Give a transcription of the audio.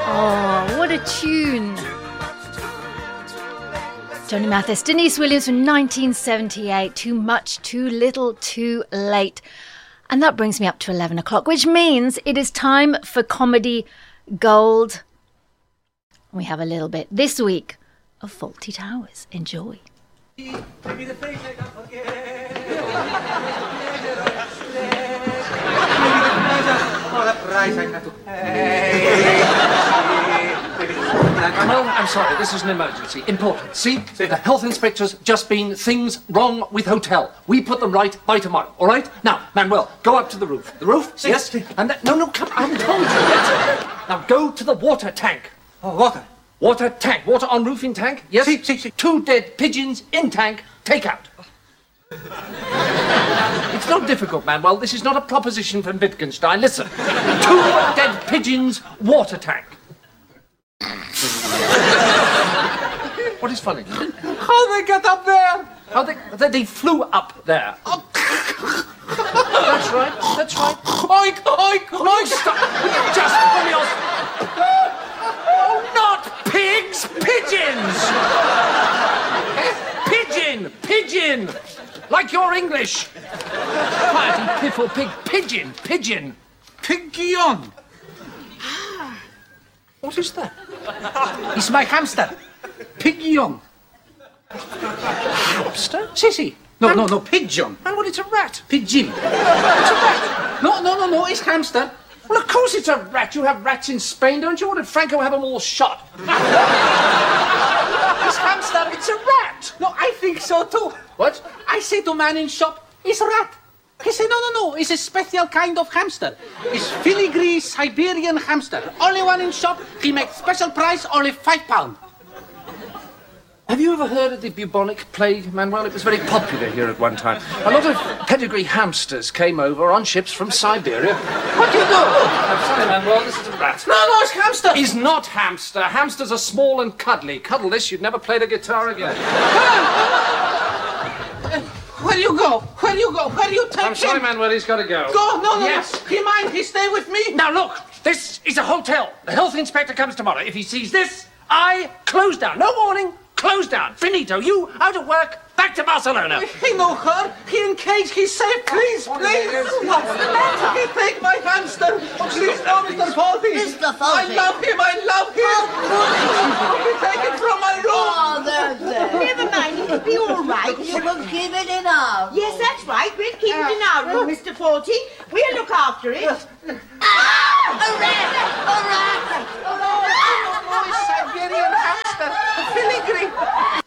Oh, what a tune. Johnny Mathis, Denise Williams from 1978. Too much, too little, too late. And that brings me up to 11 o'clock, which means it is time for Comedy Gold. We have a little bit this week of Fawlty Towers. Enjoy. Well, I'm sorry, this is an emergency. Important. See, the health inspector's just been things wrong with hotel. We put them right by tomorrow, all right? Now, Manuel, go up to the roof. The roof? Yes? And no, come, I haven't told you yet. Now go to the water tank. Oh, water. Water tank. Water on roof in tank? Yes? See. 2 dead pigeons in tank. Take out. It's not difficult, Manuel. This is not a proposition from Wittgenstein. Listen. 2 dead pigeons, water tank. What is funny? How they get up there? How they flew up there. Oh. That's right. Oink, oink, oink. Stop. Just from your... Oh, not pigs, pigeons. Pigeon. Like your English. Quiet and piffle pig. Pigeon. Pigeon. What is that? It's my hamster. Pigeon. Hamster? Sissy. No, pigeon. And what, it's a rat. Pigeon. It's a rat. No, it's hamster. Well, of course it's a rat. You have rats in Spain, don't you? Or did Franco have them all shot? It's hamster. It's a rat. No, I think so too. What? I say to man in shop, it's rat. He say, no, it's a special kind of hamster. It's filigree Siberian hamster. Only one in shop, he makes special price, only £5. Have you ever heard of the bubonic plague, Manuel? It was very popular here at one time. A lot of pedigree hamsters came over on ships from Siberia. What do you do? I'm sorry, Manuel, this is a rat. No, it's hamster. He's not hamster. Hamsters are small and cuddly. Cuddle this, you'd never play the guitar again. Where you go? Where you take him? I'm sorry, Manuel, he's got to go. Go, no. Yes. He mind, he stay with me. Now, look, this is a hotel. The health inspector comes tomorrow. If he sees this, I close down. No warning, close down. Finito, you out of work, back to Barcelona. He know her. He in cage, he's safe. Please. What's the matter? He take my hamster. Please, no, Mr. Fawlty. Mr. Fawlty. I love him. He take it from my room. Oh, there. Never mind, it'll be all right. You will keep it in our room. Yes, that's right. We'll keep it in our room, Mr. Fawlty. We'll look after it. A rat! Oh, Siberian hamster. Filigree.